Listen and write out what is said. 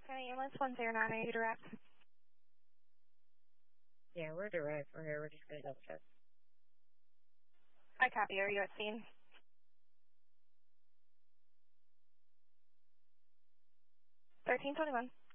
County Ambulance 109, are you direct? Yeah, we're direct. We're here. We're just going to double check. I copy. Are you at scene? 1321.